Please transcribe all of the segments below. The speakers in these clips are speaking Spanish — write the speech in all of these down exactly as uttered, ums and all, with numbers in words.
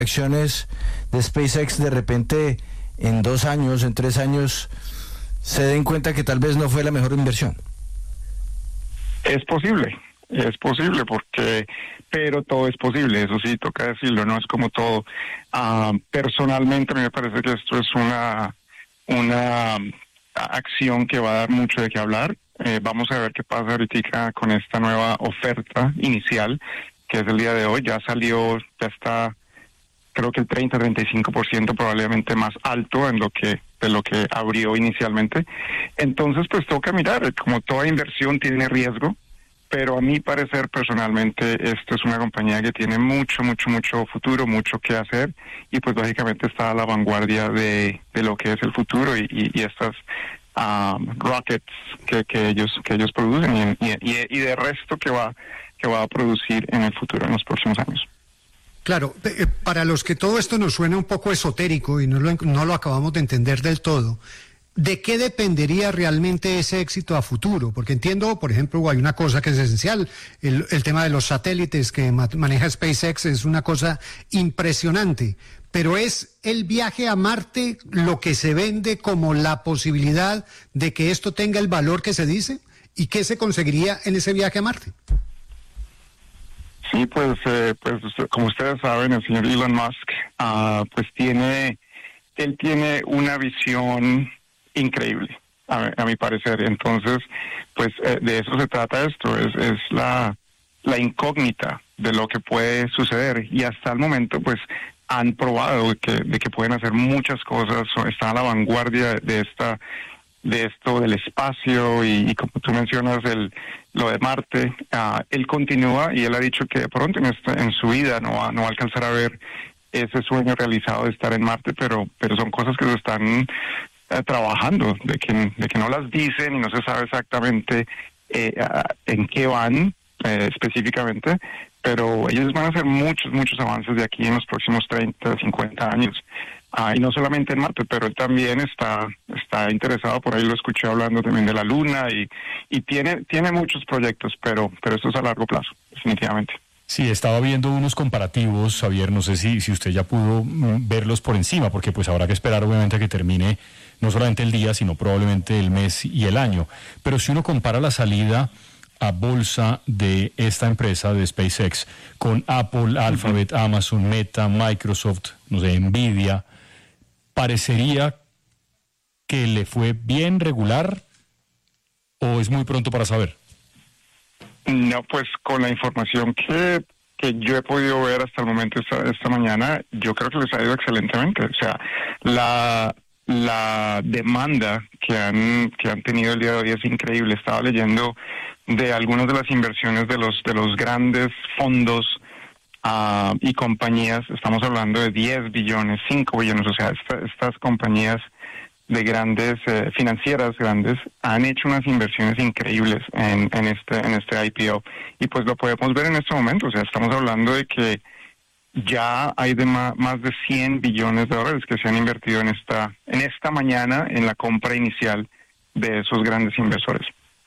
acciones de SpaceX de repente en dos años, en tres años, se den cuenta que tal vez no fue la mejor inversión? Es posible, es posible porque, pero todo es posible, eso sí, toca decirlo, no es como todo. Uh, personalmente a mí me parece que esto es una, una acción que va a dar mucho de qué hablar. Eh, vamos a ver qué pasa ahorita con esta nueva oferta inicial, que es el día de hoy. Ya salió, ya está, creo que el treinta a treinta y cinco por ciento probablemente más alto en lo que de lo que abrió inicialmente. Entonces, pues toca mirar, como toda inversión tiene riesgo, pero a mi parecer personalmente esto es una compañía que tiene mucho, mucho, mucho futuro, mucho que hacer, y pues lógicamente está a la vanguardia de, de lo que es el futuro y, y, y estas um, rockets que, que ellos que ellos producen y, y, y de resto que va que va a producir en el futuro, en los próximos años. Claro, para los que todo esto nos suena un poco esotérico y no lo, no lo acabamos de entender del todo, ¿de qué dependería realmente ese éxito a futuro? Porque entiendo, por ejemplo, hay una cosa que es esencial, el, el tema de los satélites que ma- maneja SpaceX es una cosa impresionante, pero ¿es el viaje a Marte lo que se vende como la posibilidad de que esto tenga el valor que se dice? ¿Y qué se conseguiría en ese viaje a Marte? Sí, pues, eh, pues como ustedes saben, el señor Elon Musk, uh, pues tiene, él tiene una visión increíble, a, a mi parecer. Entonces, pues eh, de eso se trata esto, es, es la, la incógnita de lo que puede suceder. Y hasta el momento, pues, han probado que, de que pueden hacer muchas cosas, están a la vanguardia de esta de esto del espacio y, y como tú mencionas el lo de Marte. Uh, él continúa y él ha dicho que de pronto en, esta, en su vida no va, no va a alcanzar a ver ese sueño realizado de estar en Marte, pero pero son cosas que se están uh, trabajando, de que de que no las dicen y no se sabe exactamente eh, uh, en qué van eh, específicamente, pero ellos van a hacer muchos, muchos avances de aquí en los próximos treinta, cincuenta años. Ah, y no solamente en Marte, pero él también está está interesado, por ahí lo escuché hablando también de la Luna y y tiene tiene muchos proyectos, pero pero esto es a largo plazo, definitivamente. Sí, estaba viendo unos comparativos, Javier, no sé si si usted ya pudo verlos por encima, porque pues habrá que esperar obviamente a que termine no solamente el día, sino probablemente el mes y el año. Pero si uno compara la salida a bolsa de esta empresa de SpaceX con Apple, Alphabet, uh-huh. Amazon, Meta, Microsoft, no sé, Nvidia, ¿parecería que le fue bien, regular, o es muy pronto para saber? No, pues con la información que, que yo he podido ver hasta el momento esta, esta mañana, yo creo que les ha ido excelentemente. O sea, la la demanda que han que han tenido el día de hoy es increíble. Estaba leyendo de algunas de las inversiones de los de los grandes fondos Uh, y compañías, estamos hablando de diez billones, cinco billones, o sea, esta, estas compañías de grandes, eh, financieras grandes, han hecho unas inversiones increíbles en, en este en este I P O, y pues lo podemos ver en este momento. O sea, estamos hablando de que ya hay de ma- más de cien billones de dólares que se han invertido en esta en esta mañana en la compra inicial de esos grandes inversores.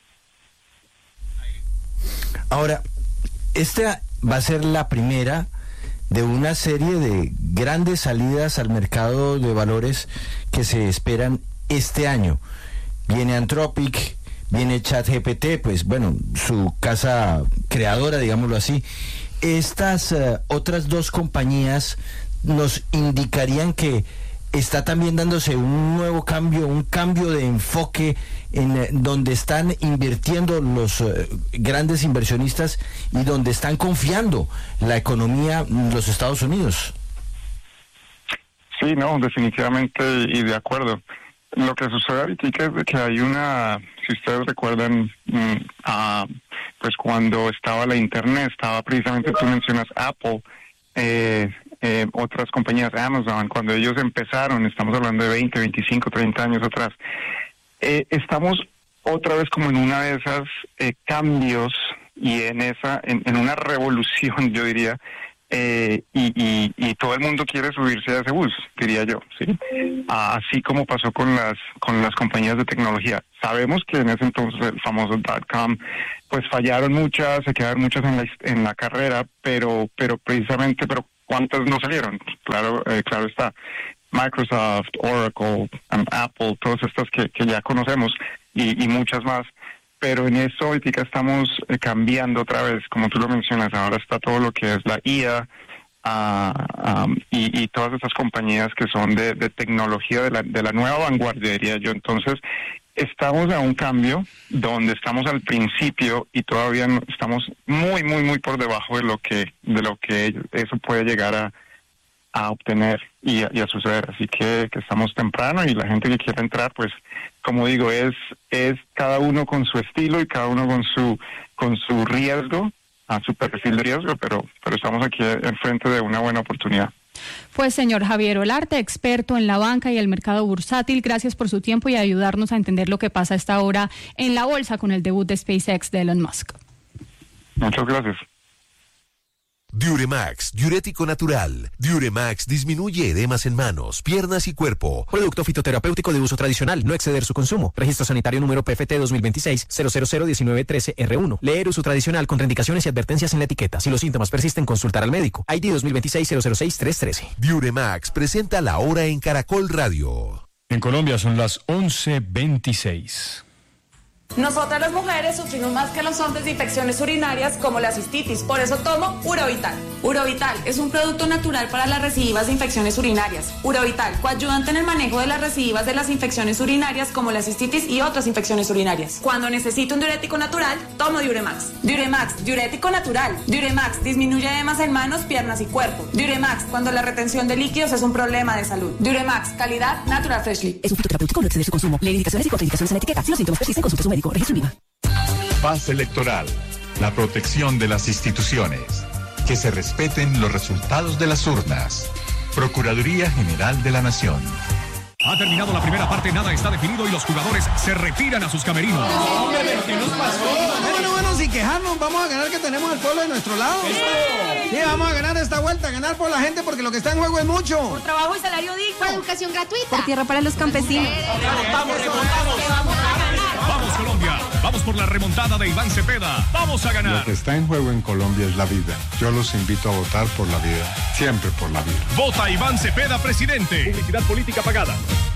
Ahora, esta va a ser la primera de una serie de grandes salidas al mercado de valores que se esperan este año. Viene Anthropic, viene ChatGPT, pues bueno, su casa creadora, digámoslo así. Estas uh, otras dos compañías nos indicarían que está también dándose un nuevo cambio, un cambio de enfoque en eh, donde están invirtiendo los eh, grandes inversionistas y donde están confiando la economía en los Estados Unidos. Sí, no, definitivamente y de acuerdo. Lo que sucede ahorita es que hay una, si ustedes recuerdan, mm, uh, pues cuando estaba la internet, estaba precisamente, tú mencionas Apple, eh, Eh, otras compañías, Amazon, cuando ellos empezaron, estamos hablando de veinte, veinticinco, treinta años atrás, eh, estamos otra vez como en una de esas eh, cambios y en esa, en, en una revolución, yo diría, Eh, y, y, y todo el mundo quiere subirse a ese bus, diría yo, ¿sí? Ah, así como pasó con las con las compañías de tecnología. Sabemos que en ese entonces el famoso dot-com, pues fallaron muchas, se quedaron muchas en la, en la carrera, pero pero precisamente, pero ¿cuántas no salieron? Claro, eh, claro está. Microsoft, Oracle, um, Apple, todas estas que, que ya conocemos y, y muchas más. Pero en eso ahorita estamos eh, cambiando otra vez, como tú lo mencionas, ahora está todo lo que es la I A uh, um, y, y todas esas compañías que son de, de tecnología de la, de la nueva vanguardia, diría yo. Entonces, estamos a un cambio donde estamos al principio y todavía no, estamos muy, muy, muy por debajo de lo que, de lo que eso puede llegar a, a obtener y a, y a suceder. Así que, que estamos temprano y la gente que quiere entrar, pues, como digo, es es cada uno con su estilo y cada uno con su con su riesgo, a su perfil de riesgo, pero pero estamos aquí enfrente de una buena oportunidad. Pues señor Javier Olarte, experto en la banca y el mercado bursátil, gracias por su tiempo y ayudarnos a entender lo que pasa a esta hora en la bolsa con el debut de SpaceX de Elon Musk. Muchas gracias. Diuremax, diurético natural. Diuremax disminuye edemas en manos, piernas y cuerpo. Producto fitoterapéutico de uso tradicional, no exceder su consumo. Registro sanitario número P F T dos mil veintiséis cero cero cero diecinueve trece R uno. Leer uso tradicional, contraindicaciones y advertencias en la etiqueta. Si los síntomas persisten, consultar al médico. I D dos mil veintiséis cero cero seis tres trece. Diuremax presenta la hora en Caracol Radio. En Colombia son las once veintiséis. Nosotras las mujeres sufrimos más que los hombres de infecciones urinarias como la cistitis, por eso tomo Urovital. Urovital es un producto natural para las recidivas de infecciones urinarias. Urovital, coayudante en el manejo de las recidivas de las infecciones urinarias como la cistitis y otras infecciones urinarias. Cuando necesito un diurético natural, tomo Diuremax. Diuremax, diurético natural. Diuremax disminuye edemas en manos, piernas y cuerpo. Diuremax, cuando la retención de líquidos es un problema de salud. Diuremax, calidad Natural Freshly. Es un fitoterapéutico, no exceder su consumo. Leer indicaciones y contraindicaciones en la etiqueta. Si los síntomas persisten, consulte a su médico. Registro IVA. Paz electoral, la protección de las instituciones, que se respeten los resultados de las urnas. Procuraduría General de la Nación. Ha terminado la primera parte, nada está definido y los jugadores se retiran a sus camerinos. ¿Qué nos pasó? Bueno, bueno, sin quejarnos, vamos a ganar, que tenemos al pueblo de nuestro lado. Sí, vamos a ganar esta vuelta, ganar por la gente porque lo que está en juego es mucho. Por trabajo y salario digno. Por educación gratuita. Por tierra para los campesinos. Vamos, vamos, vamos. Vamos Colombia, vamos por la remontada de Iván Cepeda. Vamos a ganar. Lo que está en juego en Colombia es la vida. Yo los invito a votar por la vida, siempre por la vida. Vota Iván Cepeda, presidente. Publicidad política pagada.